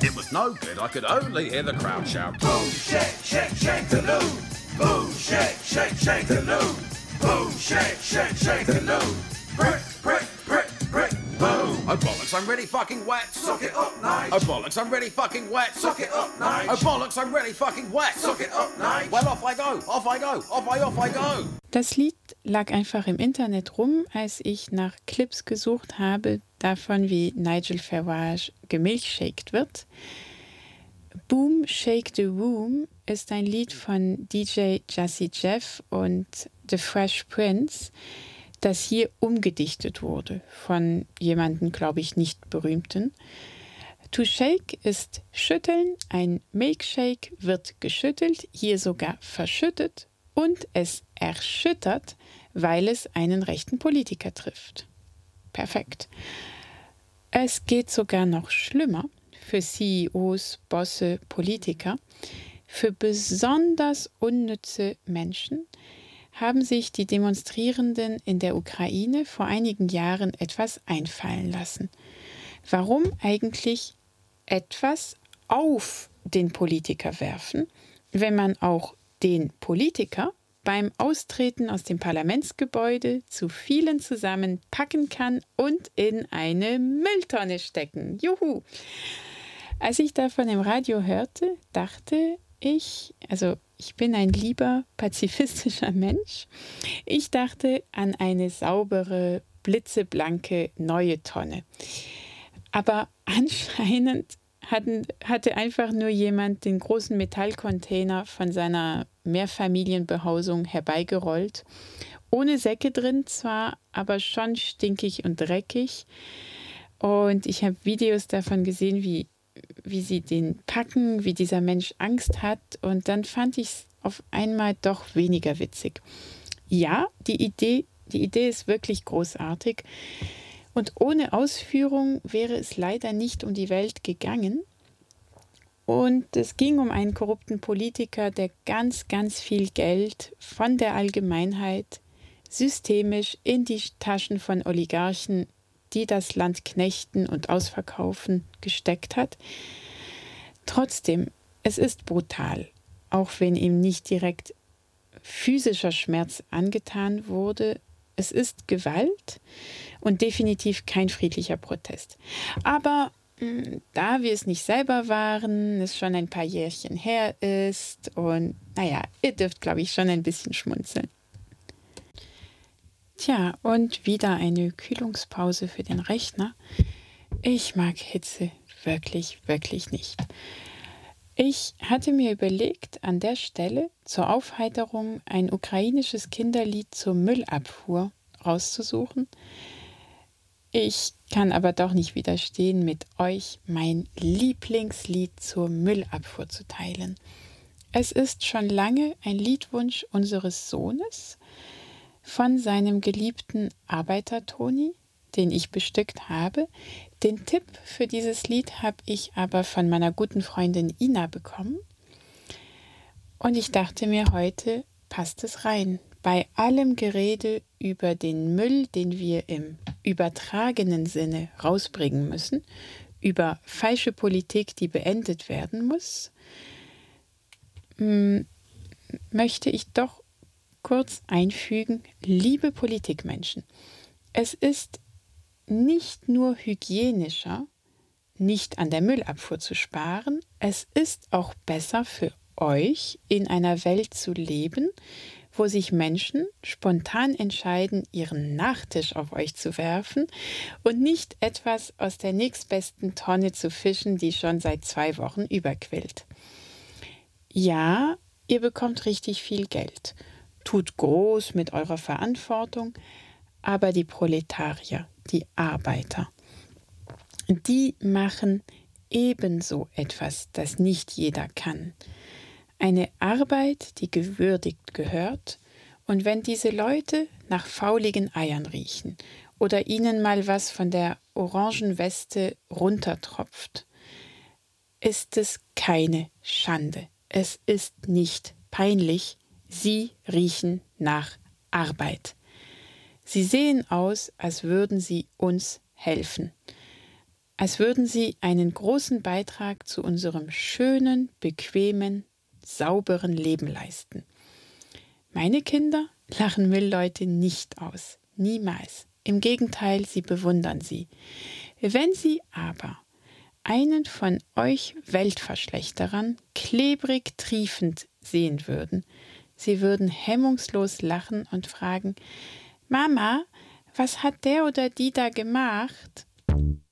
It was no good, I could only hear the crowd shout. Boom, shake, shake, shake the loot. Boom, shake, shake, shake the loot. Boom, shake, shake, shake the loot. Brick, brick, brick, brick, boom. Oh bollocks, I'm really fucking wet. Suck it up, Nige. Oh bollocks, I'm really fucking wet. Suck it up, Nige. Oh bollocks, I'm really fucking wet. Suck it up, Nige. Well, off I go, off I go, off I go. Das Lied lag einfach im Internet rum, als ich nach Clips gesucht habe, davon wie Nigel Farage gemilkshaked wird. Boom Shake the Room ist ein Lied von DJ Jazzy Jeff und The Fresh Prince, das hier umgedichtet wurde von jemandem, glaube ich, nicht berühmten. To shake ist schütteln, ein Milkshake wird geschüttelt, hier sogar verschüttet und es erschüttert, weil es einen rechten Politiker trifft. Perfekt. Es geht sogar noch schlimmer für CEOs, Bosse, Politiker. Für besonders unnütze Menschen haben sich die Demonstrierenden in der Ukraine vor einigen Jahren etwas einfallen lassen. Warum eigentlich etwas auf den Politiker werfen, wenn man auch den Politiker beim Austreten aus dem Parlamentsgebäude zu vielen zusammen packen kann und in eine Mülltonne stecken? Juhu! Als ich davon im Radio hörte, dachte ich bin ein lieber pazifistischer Mensch. Ich dachte an eine saubere, blitzeblanke neue Tonne. Aber anscheinend hatte einfach nur jemand den großen Metallcontainer von seiner Mehrfamilienbehausung herbeigerollt. Ohne Säcke drin zwar, aber schon stinkig und dreckig. Und ich habe Videos davon gesehen, wie sie den packen, wie dieser Mensch Angst hat. Und dann fand ich es auf einmal doch weniger witzig. Ja, die Idee ist wirklich großartig. Und ohne Ausführung wäre es leider nicht um die Welt gegangen. Und es ging um einen korrupten Politiker, der ganz, ganz viel Geld von der Allgemeinheit systemisch in die Taschen von Oligarchen, die das Land knechten und ausverkaufen, gesteckt hat. Trotzdem, es ist brutal, auch wenn ihm nicht direkt physischer Schmerz angetan wurde. Es ist Gewalt und definitiv kein friedlicher Protest. Aber da wir es nicht selber waren, es schon ein paar Jährchen her ist und ihr dürft, glaube ich, schon ein bisschen schmunzeln. Tja, und wieder eine Kühlungspause für den Rechner. Ich mag Hitze wirklich, wirklich nicht. Ich hatte mir überlegt, an der Stelle zur Aufheiterung ein ukrainisches Kinderlied zur Müllabfuhr rauszusuchen. Ich kann aber doch nicht widerstehen, mit euch mein Lieblingslied zur Müllabfuhr zu teilen. Es ist schon lange ein Liedwunsch unseres Sohnes von seinem geliebten Arbeiter Toni, den ich bestückt habe. Den Tipp für dieses Lied habe ich aber von meiner guten Freundin Ina bekommen. Und ich dachte mir, heute passt es rein. Bei allem Gerede über den Müll, den wir im übertragenen Sinne rausbringen müssen, über falsche Politik, die beendet werden muss, möchte ich doch kurz einfügen, liebe Politikmenschen, es ist nicht nur hygienischer, nicht an der Müllabfuhr zu sparen, es ist auch besser für euch, in einer Welt zu leben, wo sich Menschen spontan entscheiden, ihren Nachtisch auf euch zu werfen und nicht etwas aus der nächstbesten Tonne zu fischen, die schon seit 2 Wochen überquillt. Ja, ihr bekommt richtig viel Geld. Tut groß mit eurer Verantwortung, aber die Proletarier, die Arbeiter, die machen ebenso etwas, das nicht jeder kann. Eine Arbeit, die gewürdigt gehört, und wenn diese Leute nach fauligen Eiern riechen oder ihnen mal was von der orangen Weste runtertropft, ist es keine Schande. Es ist nicht peinlich. Sie riechen nach Arbeit. Sie sehen aus, als würden sie uns helfen. als würden sie einen großen Beitrag zu unserem schönen, bequemen, sauberen Leben leisten. Meine Kinder lachen Müllleute nicht aus, niemals. Im Gegenteil, sie bewundern sie. Wenn sie aber einen von euch Weltverschlechterern klebrig triefend sehen würden, sie würden hemmungslos lachen und fragen: Mama, was hat der oder die da gemacht?